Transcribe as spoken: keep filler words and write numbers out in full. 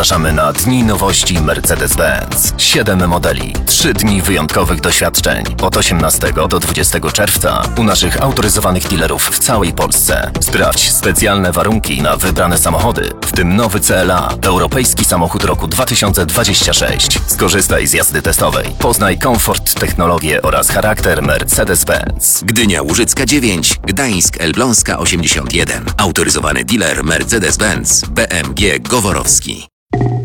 Zapraszamy na Dni Nowości Mercedes-Benz. siedem modeli, trzy dni wyjątkowych doświadczeń. Od osiemnastego do dwudziestego czerwca u naszych autoryzowanych dealerów w całej Polsce. Sprawdź specjalne warunki na wybrane samochody, w tym nowy C L A, europejski samochód roku dwa tysiące dwudziestego szóstego. Skorzystaj z jazdy testowej. Poznaj komfort, technologię oraz charakter Mercedes-Benz. Gdynia Łużycka dziewięć, Gdańsk Elbląska osiemdziesiąt jeden. Autoryzowany dealer Mercedes-Benz B M G Goworowski.